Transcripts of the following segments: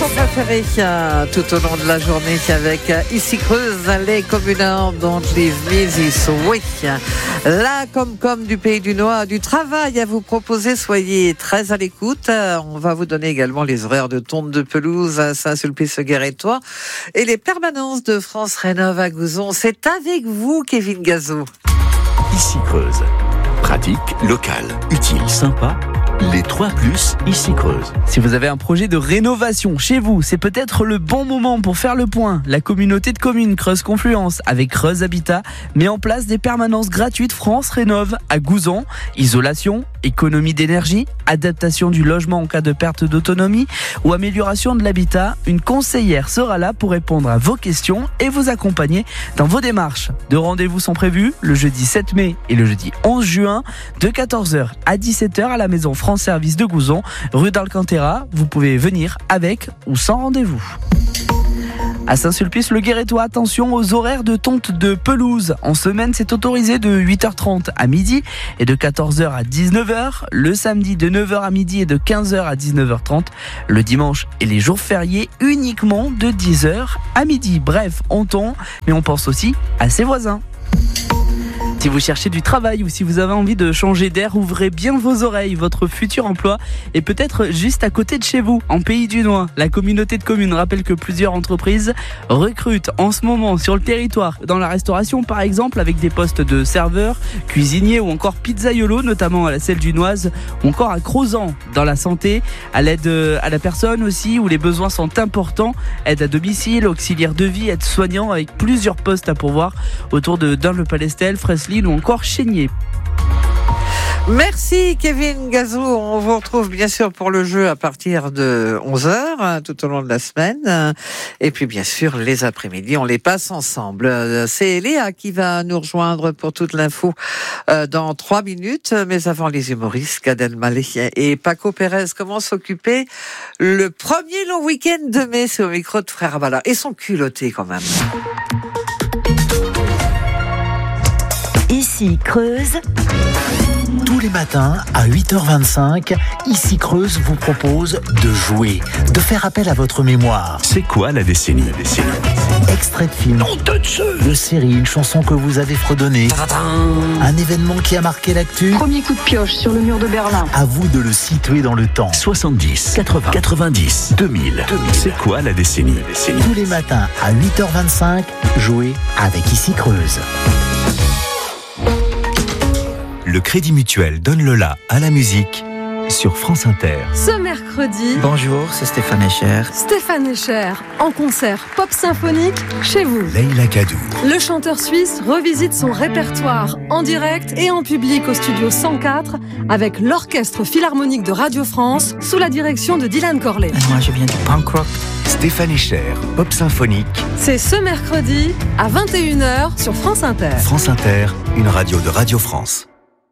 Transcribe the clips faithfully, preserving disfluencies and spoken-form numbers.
chanson préférée euh, tout au long de la journée avec euh, Ici Creuse, les communards Don't Leave Me This Way. La Comcom du Pays du Noir, du travail à vous proposer, soyez très à l'écoute. Euh, on va vous donner également les horaires de tonte de pelouse à Saint-Sulpice-Guérétois et les permanences de France Rénov à Gouzon. C'est avec vous, Kevin Gazot. Ici Creuse. Pratique, local, utile, sympa. Les trois plus, Ici Creuse. Si vous avez un projet de rénovation chez vous, c'est peut-être le bon moment pour faire le point. La communauté de communes Creuse Confluence avec Creuse Habitat met en place des permanences gratuites France Rénov à Gouzon. Isolation, économie d'énergie, adaptation du logement en cas de perte d'autonomie ou amélioration de l'habitat. Une conseillère sera là pour répondre à vos questions et vous accompagner dans vos démarches. Deux rendez-vous sont prévus le jeudi sept mai et le jeudi onze juin de quatorze heures à dix-sept heures à la maison France Service de Gouzon, rue d'Alcantara. Vous pouvez venir avec ou sans rendez-vous. À Saint-Sulpice-le-Guérétois, attention aux horaires de tonte de pelouse. En semaine, c'est autorisé de huit heures trente à midi et de quatorze heures à dix-neuf heures. Le samedi, de neuf heures à midi et de quinze heures à dix-neuf heures trente. Le dimanche et les jours fériés, uniquement de dix heures à midi. Bref, on tond, mais on pense aussi à ses voisins. Si vous cherchez du travail ou si vous avez envie de changer d'air, ouvrez bien vos oreilles. Votre futur emploi est peut-être juste à côté de chez vous, en Pays du Noir. La communauté de communes rappelle que plusieurs entreprises recrutent en ce moment sur le territoire. Dans la restauration, par exemple, avec des postes de serveur, cuisinier ou encore pizzaiolo, notamment à la Selle du Noise, ou encore à Crozant. Dans la santé, à l'aide à la personne aussi, où les besoins sont importants. Aide à domicile, auxiliaire de vie, aide soignant, avec plusieurs postes à pourvoir autour de Dun-le-Palestel, Freslin ou encore Chénier. Merci Kevin Gazot. On vous retrouve bien sûr pour le jeu à partir de onze heures hein, tout au long de la semaine. Et puis bien sûr les après-midi, on les passe ensemble. C'est Léa qui va nous rejoindre pour toute l'info euh, dans trois minutes. Mais avant les humoristes, Gad Elmaleh et Paco Pérez, comment s'occuper le premier long week-end de mai? C'est au micro de Frère Ballard. Et son culotté quand même. Ici Creuse. Tous les matins, à huit heures vingt-cinq, Ici Creuse vous propose de jouer, de faire appel à votre mémoire. C'est quoi la décennie, la décennie Extrait de film, de série, une chanson que vous avez fredonnée, un événement qui a marqué l'actu. Premier coup de pioche sur le mur de Berlin. À vous de le situer dans le temps. soixante-dix, quatre-vingts, quatre-vingt-dix, deux mille. C'est quoi la décennie, la décennie Tous les matins, à huit heures vingt-cinq, jouez avec Ici Creuse. Le Crédit Mutuel donne le la à la musique sur France Inter. Ce mercredi, bonjour, c'est Stéphane Escher. Stéphane Escher, en concert pop symphonique chez vous. Leïla Kadou. Le chanteur suisse revisite son répertoire en direct et en public au studio cent quatre avec l'Orchestre Philharmonique de Radio France sous la direction de Dylan Corley. Moi, je viens du punk rock. Stéphane Escher, pop symphonique. C'est ce mercredi à vingt et une heures sur France Inter. France Inter, une radio de Radio France.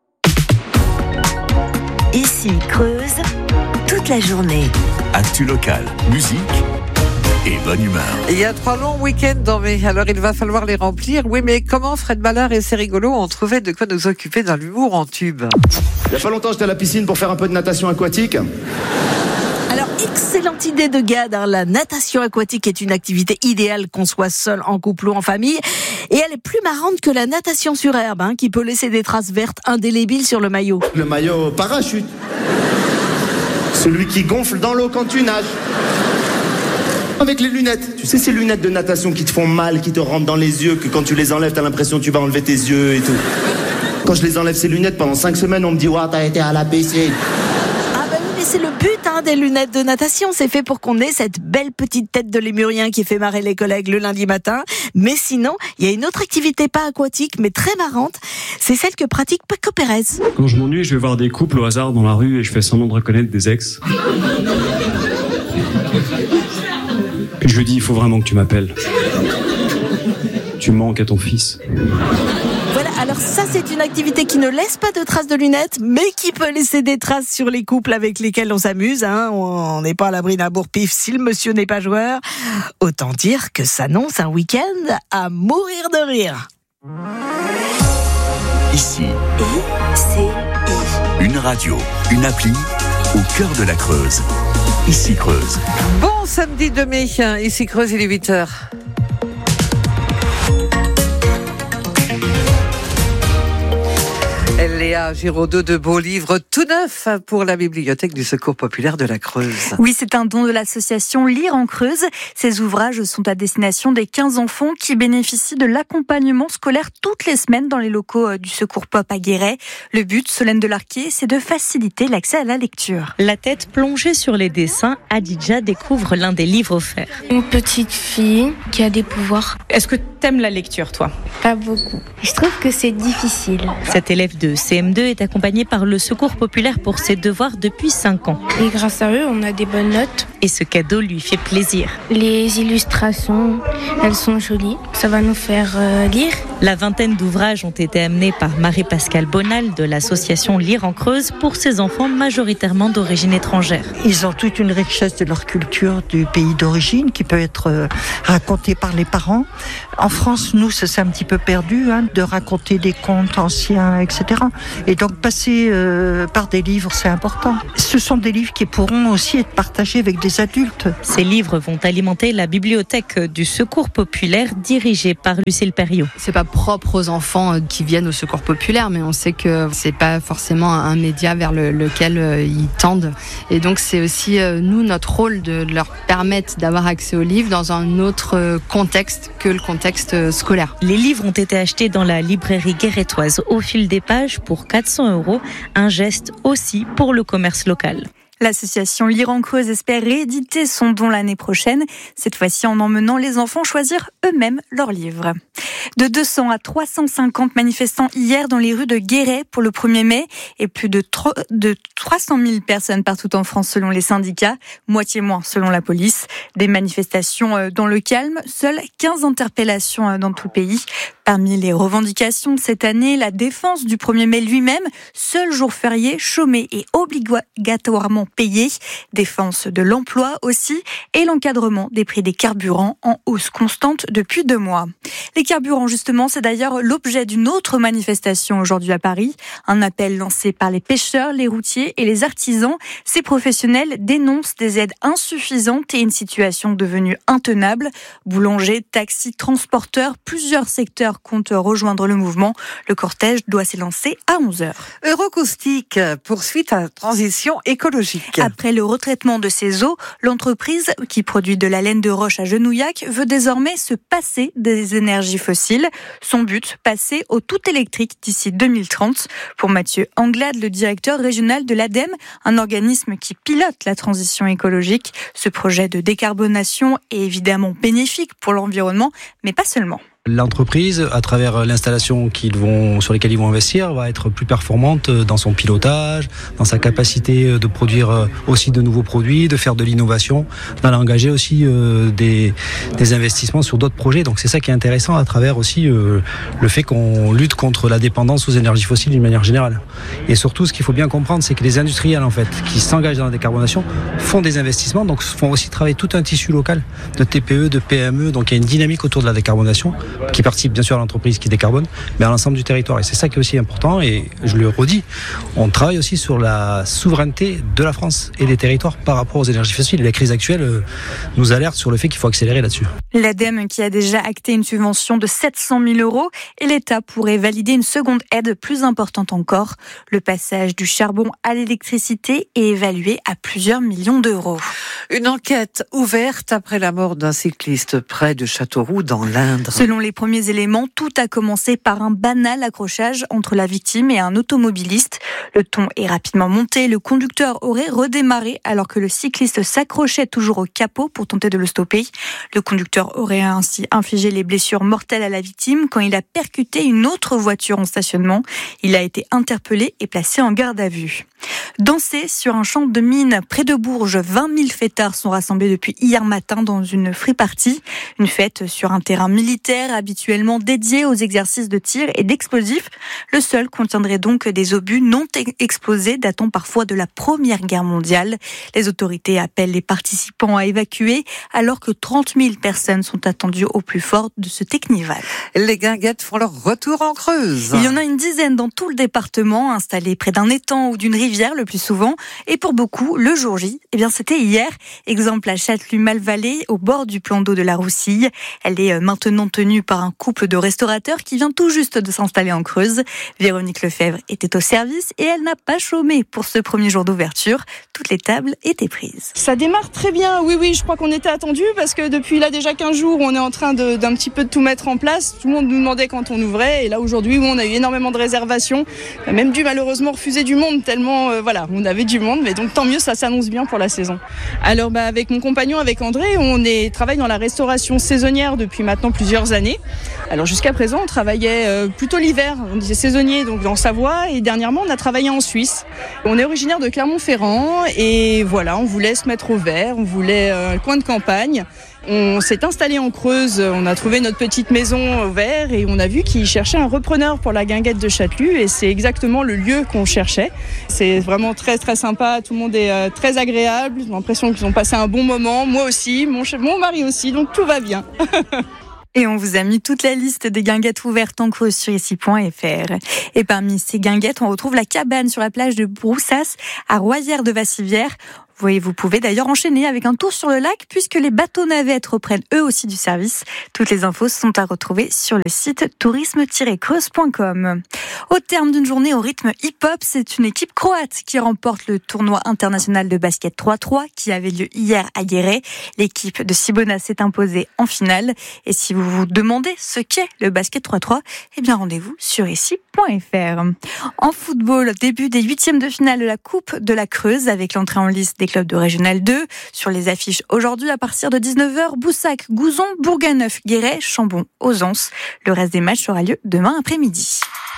Ici Creuse, toute la journée. Actu local, musique et bonne humeur. Il y a trois longs week-ends dans mai, alors il va falloir les remplir. Oui, mais comment Fred Ballard et ses rigolos ont trouvé de quoi nous occuper dans l'humour en tube? Il n'y a pas longtemps, j'étais à la piscine pour faire un peu de natation aquatique. Alors, excellente idée de Gad, hein. La natation aquatique est une activité idéale qu'on soit seul, en couple ou en famille. Et elle est plus marrante que la natation sur herbe, hein, qui peut laisser des traces vertes indélébiles sur le maillot. Le maillot parachute. Celui qui gonfle dans l'eau quand tu nages. Avec les lunettes. Tu sais, ces lunettes de natation qui te font mal, qui te rentrent dans les yeux, que quand tu les enlèves, t'as l'impression que tu vas enlever tes yeux et tout. Quand je les enlève, ces lunettes, pendant cinq semaines, on me dit « Ouah, t'as été à la piscine ». Mais c'est le but hein, des lunettes de natation, c'est fait pour qu'on ait cette belle petite tête de lémurien qui fait marrer les collègues le lundi matin. Mais sinon, il y a une autre activité pas aquatique, mais très marrante, c'est celle que pratique Paco Pérez. Quand je m'ennuie, je vais voir des couples au hasard dans la rue et je fais semblant de reconnaître des ex. Puis je lui dis, il faut vraiment que tu m'appelles. Tu manques à ton fils. Voilà, alors ça c'est une activité qui ne laisse pas de traces de lunettes, mais qui peut laisser des traces sur les couples avec lesquels on s'amuse. Hein. On n'est pas à l'abri d'un bourre-pif si le monsieur n'est pas joueur. Autant dire que s'annonce un week-end à mourir de rire. Ici, I C I. une radio, une appli au cœur de la Creuse. ici Creuse. Bon samedi deux mai, ici Creuse, il est huit heures. Léa Giraudot, de beaux livres tout neufs pour la bibliothèque du Secours populaire de la Creuse. Oui, c'est un don de l'association Lire en Creuse. Ces ouvrages sont à destination des quinze enfants qui bénéficient de l'accompagnement scolaire toutes les semaines dans les locaux du Secours Pop à Guéret. Le but, Solène Delarquet, c'est de faciliter l'accès à la lecture. La tête plongée sur les dessins, Adidja découvre l'un des livres offerts. Une petite fille qui a des pouvoirs. Est-ce que t'aimes la lecture, toi ? Pas beaucoup. Je trouve que c'est difficile. Cet élève de C M deux est accompagné par le Secours populaire pour ses devoirs depuis cinq ans. Et grâce à eux, on a des bonnes notes. Et ce cadeau lui fait plaisir. Les illustrations, elles sont jolies. Ça va nous faire euh, lire. La vingtaine d'ouvrages ont été amenés par Marie-Pascale Bonal de l'association Lire en Creuse pour ses enfants majoritairement d'origine étrangère. Ils ont toute une richesse de leur culture du pays d'origine qui peut être euh, racontée par les parents. En France, nous, ça s'est un petit peu perdu hein, de raconter des contes anciens, et cetera. Et donc passer euh, par des livres, c'est important. Ce sont des livres qui pourront aussi être partagés avec des adultes. Ces livres vont alimenter la bibliothèque du Secours populaire dirigée par Lucille Perriot. C'est pas propre aux enfants qui viennent au Secours populaire, mais on sait que c'est pas forcément un média vers le, lequel ils tendent. Et donc c'est aussi nous notre rôle de leur permettre d'avoir accès aux livres dans un autre contexte que le contexte scolaire. Les livres ont été achetés dans la librairie guéretoise au fil des pages pour quatre cents euros, un geste aussi pour le commerce local. L'association Lire en Creuse espère rééditer son don l'année prochaine, cette fois-ci en emmenant les enfants choisir eux-mêmes leurs livres. De deux cents à trois cent cinquante manifestants hier dans les rues de Guéret pour le premier mai et plus de trois cent mille personnes partout en France selon les syndicats, moitié moins selon la police. Des manifestations dans le calme, seules quinze interpellations dans tout le pays. Parmi les revendications de cette année, la défense du premier mai lui-même, seul jour férié, chômé et obligatoirement payé. Défense de l'emploi aussi et l'encadrement des prix des carburants en hausse constante depuis deux mois. Les carburants, justement, c'est d'ailleurs l'objet d'une autre manifestation aujourd'hui à Paris. Un appel lancé par les pêcheurs, les routiers et les artisans. Ces professionnels dénoncent des aides insuffisantes et une situation devenue intenable. Boulangers, taxis, transporteurs, plusieurs secteurs comptent rejoindre le mouvement. Le cortège doit s'élancer à onze heures. Eurocaustic poursuit la transition écologique. Après le retraitement de ses eaux, l'entreprise qui produit de la laine de roche à Genouillac veut désormais se passer des énergies fossiles. Son but, passer au tout électrique d'ici deux mille trente. Pour Mathieu Anglade, le directeur régional de l'A D E M, un organisme qui pilote la transition écologique. Ce projet de décarbonation est évidemment bénéfique pour l'environnement, mais pas seulement. L'entreprise, à travers l'installation qu'ils vont, sur lesquelles ils vont investir, va être plus performante dans son pilotage, dans sa capacité de produire aussi de nouveaux produits, de faire de l'innovation, d'engager aussi des, des investissements sur d'autres projets. Donc c'est ça qui est intéressant à travers aussi le fait qu'on lutte contre la dépendance aux énergies fossiles d'une manière générale. Et surtout, ce qu'il faut bien comprendre, c'est que les industriels en fait, qui s'engagent dans la décarbonation font des investissements, donc font aussi travailler tout un tissu local de T P E, de P M E. Donc il y a une dynamique autour de la décarbonation qui participe bien sûr à l'entreprise qui décarbone, mais à l'ensemble du territoire. Et c'est ça qui est aussi important, et je le redis, on travaille aussi sur la souveraineté de la France et des territoires par rapport aux énergies fossiles. La crise actuelle nous alerte sur le fait qu'il faut accélérer là-dessus. L'A D E M qui a déjà acté une subvention de sept cent mille euros et l'État pourrait valider une seconde aide plus importante encore. Le passage du charbon à l'électricité est évalué à plusieurs millions d'euros. Une enquête ouverte après la mort d'un cycliste près de Châteauroux dans l'Indre. Selon les premiers éléments, tout a commencé par un banal accrochage entre la victime et un automobiliste. Le ton est rapidement monté, le conducteur aurait redémarré alors que le cycliste s'accrochait toujours au capot pour tenter de le stopper. Le conducteur aurait ainsi infligé les blessures mortelles à la victime quand il a percuté une autre voiture en stationnement. Il a été interpellé et placé en garde à vue. Danser sur un champ de mine près de Bourges, vingt mille fêtards sont rassemblés depuis hier matin dans une free party. Une fête sur un terrain militaire militaire habituellement dédié aux exercices de tir et d'explosifs. Le sol contiendrait donc des obus non explosés datant parfois de la Première Guerre mondiale. Les autorités appellent les participants à évacuer alors que trente mille personnes sont attendues au plus fort de ce technival. Les guinguettes font leur retour en Creuse. Il y en a une dizaine dans tout le département, installées près d'un étang ou d'une rivière le plus souvent. Et pour beaucoup, le jour J, eh bien c'était hier. Exemple à Châtellus-Malvallée, au bord du plan d'eau de la Roussille. Elle est maintenant tenue par un couple de restaurateurs qui vient tout juste de s'installer en Creuse. Véronique Lefebvre était au service et elle n'a pas chômé pour ce premier jour d'ouverture. Toutes les tables étaient prises. Ça démarre très bien, oui, oui, je crois qu'on était attendus parce que depuis là déjà quinze jours, on est en train de, d'un petit peu de tout mettre en place. Tout le monde nous demandait quand on ouvrait et là aujourd'hui, où on a eu énormément de réservations. On a même dû malheureusement refuser du monde tellement, euh, voilà, on avait du monde, mais donc tant mieux, ça s'annonce bien pour la saison. Alors bah, avec mon compagnon, avec André, on est, travaille dans la restauration saisonnière depuis maintenant plusieurs années. Alors jusqu'à présent, on travaillait euh, plutôt l'hiver, on disait saisonnier, donc en Savoie, et dernièrement, on a travaillé en Suisse. On est originaire de Clermont-Ferrand et voilà, on voulait se mettre au vert, on voulait euh, un coin de campagne. On s'est installé en Creuse, on a trouvé notre petite maison au vert et on a vu qu'ils cherchaient un repreneur pour la guinguette de Châtellus et c'est exactement le lieu qu'on cherchait. C'est vraiment très très sympa, tout le monde est euh, très agréable, j'ai l'impression qu'ils ont passé un bon moment, moi aussi, mon, mon mari aussi, donc tout va bien. Et on vous a mis toute la liste des guinguettes ouvertes en Creuse sur ici point f r. Et parmi ces guinguettes, on retrouve la cabane sur la plage de Broussas à Roisière-de-Vassivière. Oui, vous pouvez d'ailleurs enchaîner avec un tour sur le lac puisque les bateaux navettes reprennent eux aussi du service. Toutes les infos sont à retrouver sur le site tourisme tiret creuse point com. Au terme d'une journée au rythme hip-hop, c'est une équipe croate qui remporte le tournoi international de basket trois trois qui avait lieu hier à Guéret. L'équipe de Cibona s'est imposée en finale. Et si vous vous demandez ce qu'est le basket trois trois, eh bien rendez-vous sur ici point f r. En football, début des huitièmes de finale de la Coupe de la Creuse avec l'entrée en liste des clubs de Régional deux. Sur les affiches aujourd'hui à partir de dix-neuf heures, Boussac, Gouzon, Bourganeuf, Guéret, Chambon, Ozance. Le reste des matchs aura lieu demain après-midi.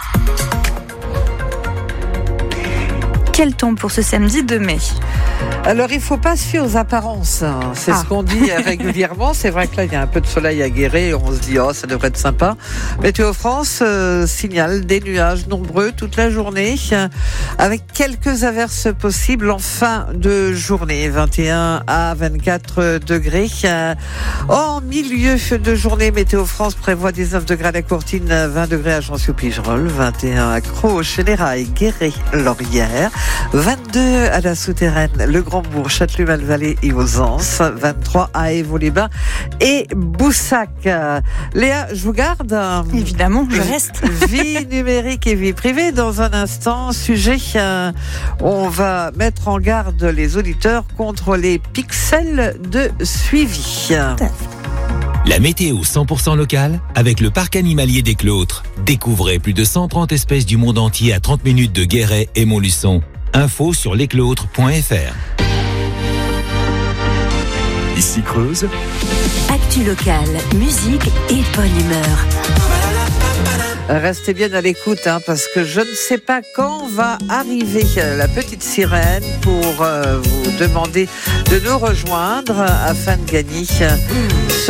Quel temps pour ce samedi deux mai? Alors, il ne faut pas se fier aux apparences. C'est ah. ce qu'on dit régulièrement. C'est vrai que là, il y a un peu de soleil à Guéret et on se dit, oh, ça devrait être sympa. Météo France euh, signale des nuages nombreux toute la journée, avec quelques averses possibles en fin de journée. vingt et un à vingt-quatre degrés. En milieu de journée, Météo France prévoit dix-neuf degrés à la Courtine, vingt degrés à Chancy-au-Pigerolles, vingt et un à Crau, Chénérail, Guéret, Laurière, vingt-deux à la Souterraine, le Grand-Bourg, Châtellus-Malvallée et Ozance, vingt-trois à Évaux-les-Bains et Boussac. Léa, je vous garde. Évidemment, je reste. Vie numérique et vie privée. Dans un instant, sujet, euh, on va mettre en garde les auditeurs contre les pixels de suivi. La météo cent pour cent locale avec le parc animalier des Clôtres. Découvrez plus de cent trente espèces du monde entier à trente minutes de Guéret et Montluçon. Info sur lesclôtres point f r. Ici Creuse. Actu locale, musique et bonne humeur. Restez bien à l'écoute hein, parce que je ne sais pas quand va arriver la petite sirène pour euh, vous demander de nous rejoindre afin de gagner ce